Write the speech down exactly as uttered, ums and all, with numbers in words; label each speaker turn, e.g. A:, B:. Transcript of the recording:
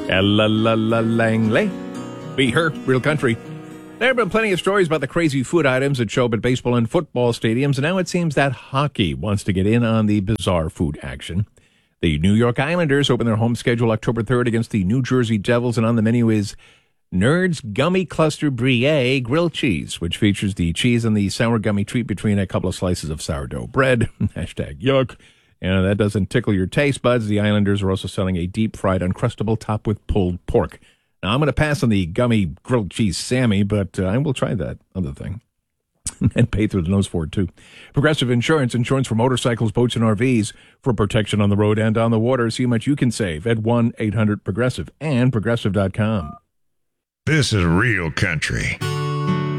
A: Ella-la-la-lang-lay. Be her, real country. There have been plenty of stories about the crazy food items that show up at baseball and football stadiums, and now it seems that hockey wants to get in on the bizarre food action. The New York Islanders open their home schedule October third against the New Jersey Devils, and on the menu is Nerd's Gummy Cluster Brie grilled cheese, which features the cheese and the sour gummy treat between a couple of slices of sourdough bread. Hashtag yuck. And that doesn't tickle your taste buds. The Islanders are also selling a deep-fried Uncrustable top with pulled pork. Now, I'm going to pass on the gummy grilled cheese Sammy, but uh, I will try that other thing. And pay through the nose for it, too. Progressive Insurance, insurance for motorcycles, boats, and R Vs. For protection on the road and on the water. See how much you can save at one eight hundred progressive and progressive dot com.
B: This is real country.